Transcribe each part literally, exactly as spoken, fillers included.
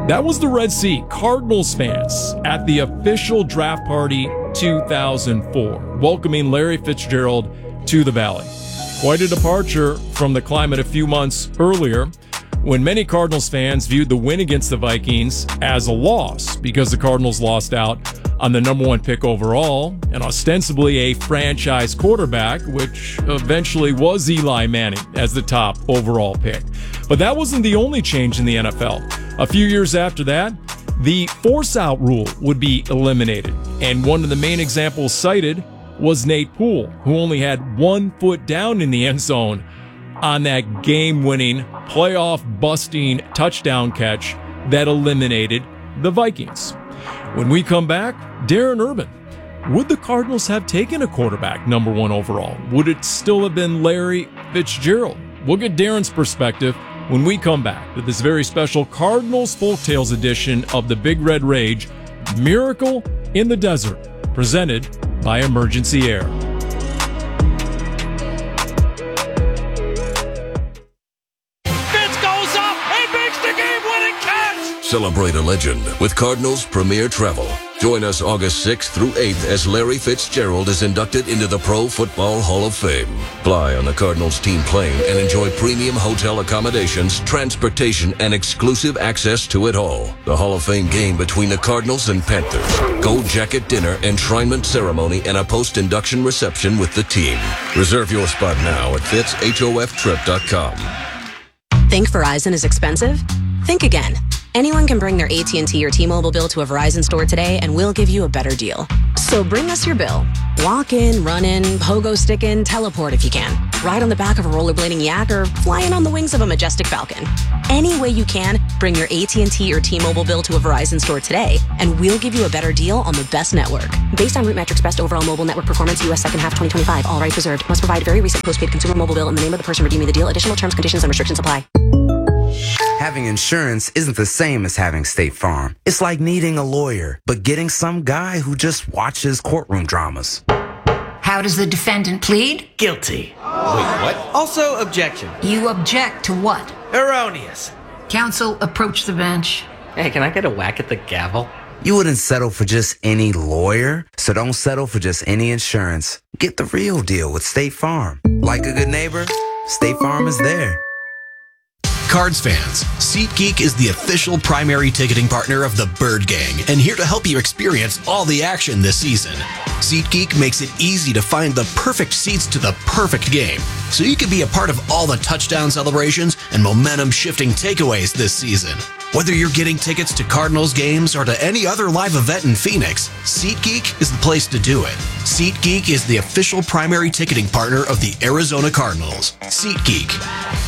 That was the Red Sea Cardinals fans at the official draft party two thousand four, welcoming Larry Fitzgerald to the Valley. Quite a departure from the climate a few months earlier, when many Cardinals fans viewed the win against the Vikings as a loss because the Cardinals lost out on the number one pick overall and ostensibly a franchise quarterback, which eventually was Eli Manning as the top overall pick. But that wasn't the only change in the N F L. A few years after that, the force-out rule would be eliminated, and one of the main examples cited was Nate Poole, who only had one foot down in the end zone on that game-winning, playoff-busting touchdown catch that eliminated the Vikings. When we come back, Darren Urban. Would the Cardinals have taken a quarterback number one overall? Would it still have been Larry Fitzgerald? We'll get Darren's perspective when we come back to this very special Cardinals Folktales edition of the Big Red Rage, Miracle in the Desert, presented by Emergency Air. Celebrate a legend with Cardinals Premier Travel. Join us August sixth through eighth as Larry Fitzgerald is inducted into the Pro Football Hall of Fame. Fly on the Cardinals team plane and enjoy premium hotel accommodations, transportation, and exclusive access to it all. The Hall of Fame game between the Cardinals and Panthers. Gold jacket dinner, enshrinement ceremony, and a post-induction reception with the team. Reserve your spot now at fitz hof trip dot com. Think Verizon is expensive? Think again. Anyone can bring their A T and T or T-Mobile bill to a Verizon store today, and we'll give you a better deal. So bring us your bill. Walk in, run in, pogo stick in, teleport if you can. Ride on the back of a rollerblading yak or fly in on the wings of a majestic falcon. Any way you can, bring your A T and T or T-Mobile bill to a Verizon store today, and we'll give you a better deal on the best network. Based on Root Metrics Best Overall Mobile Network Performance, U S second half twenty twenty-five. All rights reserved. Must provide very recent postpaid consumer mobile bill in the name of the person redeeming the deal. Additional terms, conditions, and restrictions apply. Having insurance isn't the same as having State Farm. It's like needing a lawyer, but getting some guy who just watches courtroom dramas. How does the defendant plead? Guilty. Wait, what? Also, objection. You object to what? Erroneous. Counsel, approach the bench. Hey, can I get a whack at the gavel? You wouldn't settle for just any lawyer, so don't settle for just any insurance. Get the real deal with State Farm. Like a good neighbor, State Farm is there. Cards fans, SeatGeek is the official primary ticketing partner of the Bird Gang and here to help you experience all the action this season. SeatGeek makes it easy to find the perfect seats to the perfect game, so you can be a part of all the touchdown celebrations and momentum-shifting takeaways this season. Whether you're getting tickets to Cardinals games or to any other live event in Phoenix, SeatGeek is the place to do it. SeatGeek is the official primary ticketing partner of the Arizona Cardinals. SeatGeek.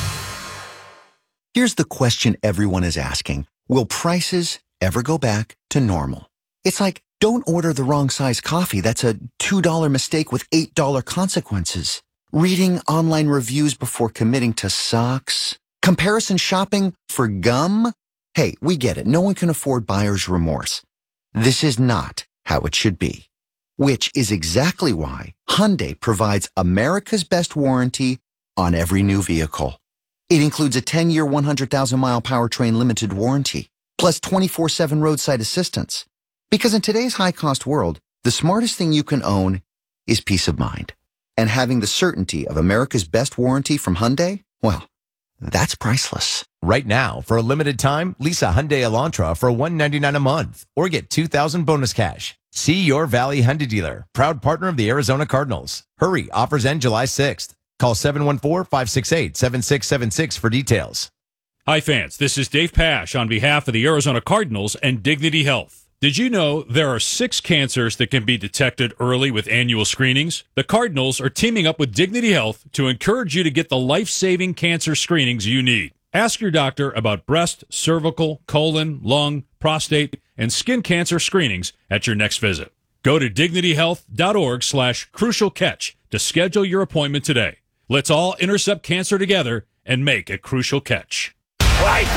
Here's the question everyone is asking. Will prices ever go back to normal? It's like, don't order the wrong size coffee. That's a two dollar mistake with eight dollar consequences. Reading online reviews before committing to socks. Comparison shopping for gum. Hey, we get it. No one can afford buyer's remorse. This is not how it should be. Which is exactly why Hyundai provides America's best warranty on every new vehicle. It includes a ten year, one hundred thousand mile powertrain limited warranty, plus twenty-four seven roadside assistance. Because in today's high-cost world, the smartest thing you can own is peace of mind. And having the certainty of America's best warranty from Hyundai, well, that's priceless. Right now, for a limited time, lease a Hyundai Elantra for one hundred ninety-nine dollars a month or get two thousand dollars bonus cash. See your Valley Hyundai dealer, proud partner of the Arizona Cardinals. Hurry, offers end July sixth. Call seven one four, five six eight, seven six seven six for details. Hi, fans. This is Dave Pasch on behalf of the Arizona Cardinals and Dignity Health. Did you know there are six cancers that can be detected early with annual screenings? The Cardinals are teaming up with Dignity Health to encourage you to get the life-saving cancer screenings you need. Ask your doctor about breast, cervical, colon, lung, prostate, and skin cancer screenings at your next visit. Go to dignityhealth.org slash crucial catch to schedule your appointment today. Let's all intercept cancer together and make a crucial catch.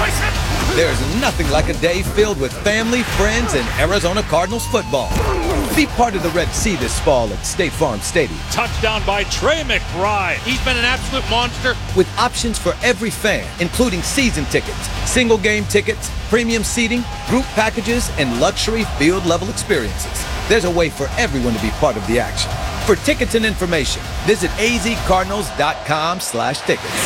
There's nothing like a day filled with family, friends, and Arizona Cardinals football. Be part of the Red Sea this fall at State Farm Stadium. Touchdown by Trey McBride. He's been an absolute monster. With options for every fan, including season tickets, single game tickets, premium seating, group packages, and luxury field level experiences. There's a way for everyone to be part of the action. For tickets and information, visit azcardinals.com slash tickets.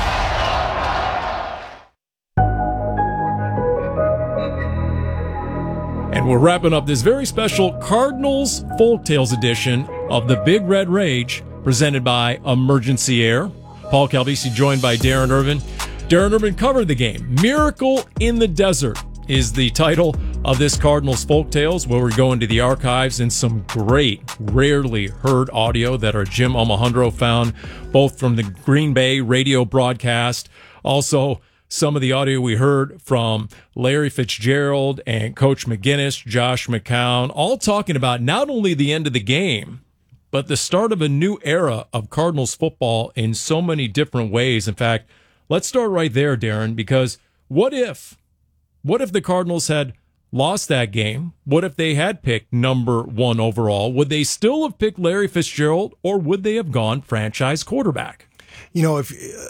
And we're wrapping up this very special Cardinals Folktales edition of the Big Red Rage, presented by Emergency Air. Paul Calvisi joined by Darren Irvin. Darren Irvin covered the game. Miracle in the Desert is the title of this Cardinals Folktales, where we go into the archives and some great, rarely heard audio that our Jim Almohandro found, both from the Green Bay radio broadcast, also some of the audio we heard from Larry Fitzgerald and Coach McGinnis, Josh McCown, all talking about not only the end of the game, but the start of a new era of Cardinals football in so many different ways. In fact, let's start right there, Darren, because what if, what if the Cardinals had lost that game? What if they had picked number one overall? Would they still have picked Larry Fitzgerald, or would they have gone franchise quarterback? You know, if... Uh...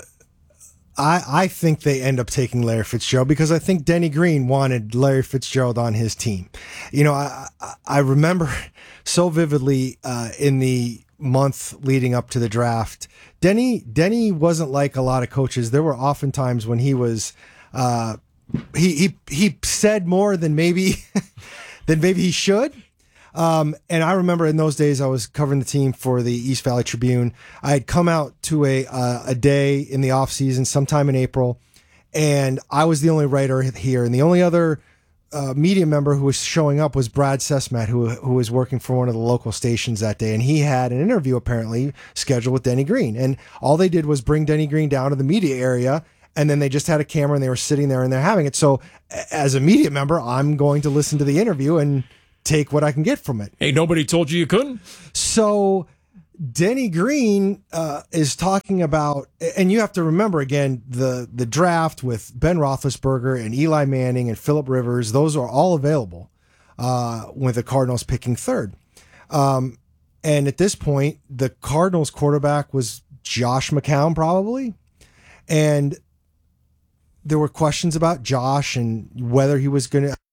I, I think they end up taking Larry Fitzgerald because I think Denny Green wanted Larry Fitzgerald on his team. You know, I I remember so vividly uh, in the month leading up to the draft, Denny Denny wasn't like a lot of coaches. There were often times when he was uh, he he he said more than maybe than maybe he should. Um, and I remember in those days I was covering the team for the East Valley Tribune. I had come out to a uh, a day in the off season, sometime in April, and I was the only writer here, and the only other uh, media member who was showing up was Brad Sesmat, who who was working for one of the local stations that day, and he had an interview apparently scheduled with Denny Green, and all they did was bring Denny Green down to the media area. And then they just had a camera and they were sitting there and they're having it. So as a media member, I'm going to listen to the interview and take what I can get from it. Hey, nobody told you you couldn't. So Denny Green uh, is talking about, and you have to remember again, the, the draft with Ben Roethlisberger and Eli Manning and Phillip Rivers, those are all available uh, with the Cardinals picking third. Um, and at this point, the Cardinals quarterback was Josh McCown probably. And there were questions about Josh and whether he was going to